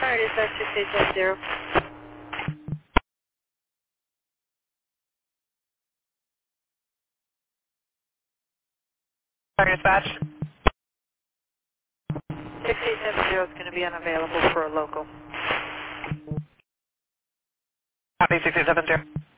Alright, is that 6870? Sorry, dispatch. 6870 is going to be unavailable for a local. Copy 6870.